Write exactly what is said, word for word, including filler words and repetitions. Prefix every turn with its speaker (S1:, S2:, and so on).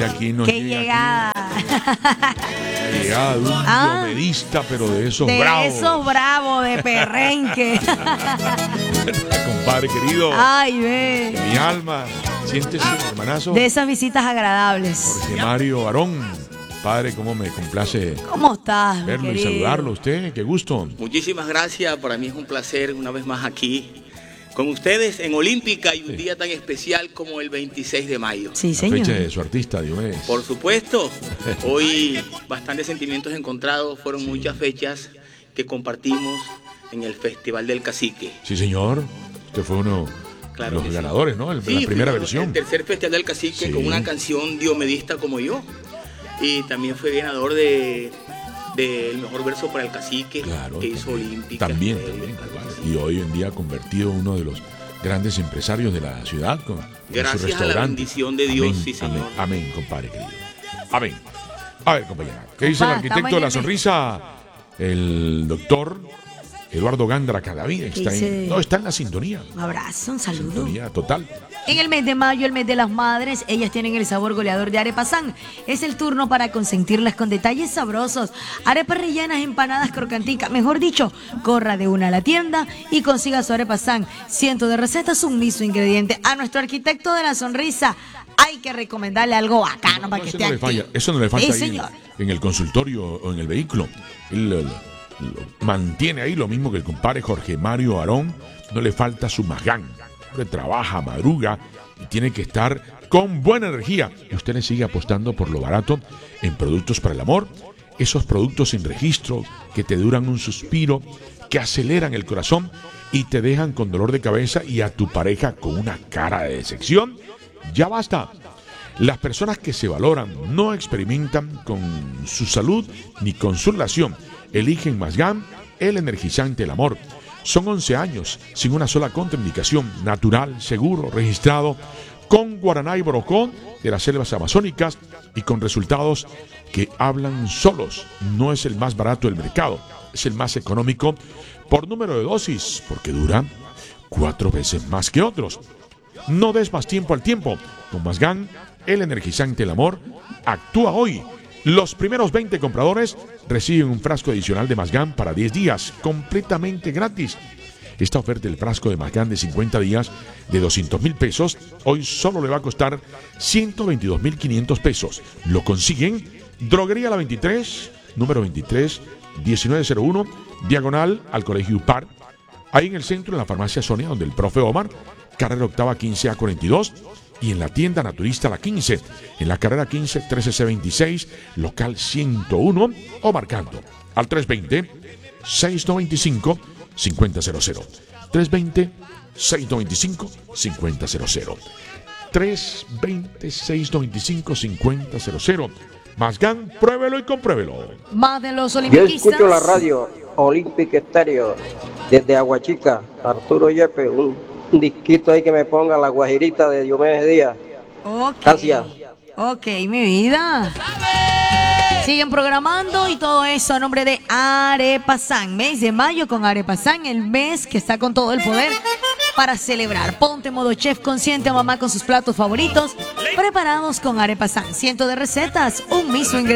S1: mira quién nos
S2: ¡Qué
S1: llega
S2: llegada!
S1: Aquí. Llegada de un
S2: Ah,
S1: diomedista, pero de esos
S2: de
S1: bravos.
S2: esos bravos, de perrenque.
S1: Compadre querido.
S2: Ay, ve.
S1: Mi alma. Siéntese, hermanazo.
S2: De esas visitas agradables.
S1: Jorge Mario Barón. Padre, cómo me complace
S2: ¿Cómo estás, mi
S1: verlo y
S2: querido?
S1: saludarlo a usted. Qué gusto.
S3: Muchísimas gracias, para mí es un placer una vez más aquí con ustedes en Olímpica y un
S1: Sí.
S3: día tan especial como el veintiséis de mayo.
S2: Sí,
S1: La
S2: señor.
S1: fecha de su artista, Diomedes.
S3: Por supuesto, hoy bastantes sentimientos encontrados, fueron muchas fechas que compartimos en el Festival del Cacique.
S1: Sí, señor. Usted fue uno
S3: Claro
S1: de los
S3: que sí.
S1: ganadores, ¿no? El-
S3: Sí,
S1: la primera
S3: fuimos
S1: versión.
S3: El tercer Festival del Cacique
S1: Sí.
S3: con una canción diomedista como yo. Y también fue ganador de del mejor verso para el Cacique
S1: Claro.
S3: que hizo Olímpica.
S1: También,
S3: Estéreo,
S1: también.
S3: claro
S1: claro.
S3: que sí.
S1: Y hoy en día convertido en uno de los grandes empresarios de la ciudad con, con
S3: Gracias
S1: su
S3: a la
S1: restaurante.
S3: bendición de Dios,
S1: Amén,
S3: sí, señor.
S1: Amén, amén, compadre querido. Amén. A ver, compañera. ¿Qué dice
S2: Compa,
S1: el arquitecto de la
S2: estamos en el-
S1: sonrisa? El doctor Eduardo Gándara Cadavid. Está
S2: dice?
S1: en, no, está en la sintonía.
S2: Un abrazo, un saludo.
S1: Sintonía total.
S2: En el mes de mayo, el mes de las madres, ellas tienen el sabor goleador de Arepasán. Es el turno para consentirlas con detalles sabrosos. Arepas rellenas, empanadas crocanticas. Mejor dicho, corra de una a la tienda y consiga su Arepasán. Cientos de recetas, un mismo ingrediente. A nuestro arquitecto de la sonrisa hay que recomendarle algo bacano
S1: No,
S2: para
S1: no,
S2: que
S1: eso
S2: esté
S1: no le
S2: activo.
S1: falla, eso no le falta
S2: Sí,
S1: ahí en,
S2: señor.
S1: en el consultorio o en el vehículo. Él lo, lo- lo mantiene ahí lo mismo que el compadre Jorge Mario Arón. No le falta su magán. Hombre, trabaja, madruga y tiene que estar con buena energía. Y usted le sigue apostando por lo barato en productos para el amor. Esos productos sin registro que te duran un suspiro, que aceleran el corazón y te dejan con dolor de cabeza y a tu pareja con una cara de decepción. Ya basta. Las personas que se valoran no experimentan con su salud ni con su relación. Eligen Masgan, el energizante del amor. Son once años sin una sola contraindicación, natural, seguro, registrado, con guaraná y borocó de las selvas amazónicas y con resultados que hablan solos. No es el más barato del mercado, es el más económico por número de dosis, porque dura cuatro veces más que otros. No des más tiempo al tiempo. Con Masgan, el energizante del amor, actúa hoy. Los primeros veinte compradores reciben un frasco adicional de Masgan para diez días, completamente gratis. Esta oferta del frasco de Masgan de cincuenta días de doscientos mil pesos, hoy solo le va a costar ciento veintidós mil quinientos pesos. Lo consiguen Droguería La veintitrés, número veintitrés, diecinueve cero uno, diagonal al Colegio UPAR. Ahí en el centro, en la farmacia Sonia, donde el profe Omar, carrera octava quince A cuarenta y dos, y en la tienda Naturista La quince, en la carrera quince trece C veintiséis, local ciento uno, o marcando al tres veinte, seis noventa y cinco, cincuenta cero cero. tres veinte, seis noventa y cinco, cincuenta cero cero. tres veinte, seis noventa y cinco, cincuenta cero cero. Masgan, pruébelo y compruébelo.
S2: Más de los
S4: Yo
S2: olimpistas.
S4: escucho la radio Olímpica Estéreo desde Aguachica, Arturo Yepes, un, un disquito ahí que me ponga la guajirita de Diomedes Díaz.
S2: Ok.
S4: Gracias.
S2: Ok, mi vida. Siguen programando y todo eso a nombre de Arepasán. Mes de mayo con Arepasán, el mes que está con todo el poder para celebrar. Ponte modo chef consciente a mamá con sus platos favoritos, preparados con Arepasán. Cientos de recetas, un mismo ingrediente.